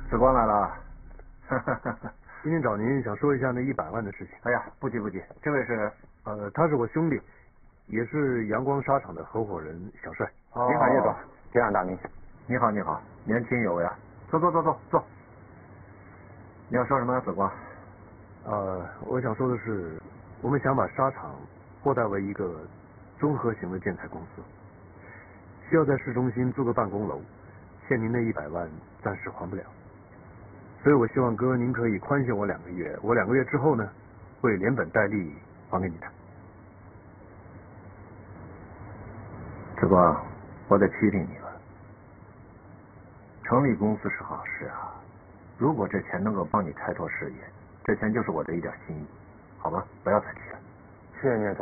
子光来了。 今天找您想说一下那100万的事情。 哎呀，不急不急，这位是？ 他是我兄弟，也是阳光纱厂的合伙人小帅。 你好，叶总， 天上大名。 你好，你好，年轻有为啊！坐。你要说什么，子光？ 我想说的是，我们想把纱厂扩大为一个综合型的建材公司，需要在市中心租个办公楼，欠您那100万暂时还不了，所以我希望哥您可以宽限我2个月，我2个月之后呢，会连本带利还给你的。 子光，我得批评你了。成立公司是好事啊，如果这钱能够帮你开拓事业，这钱就是我的一点心意，好吗？不要再提了。 谢谢聂总。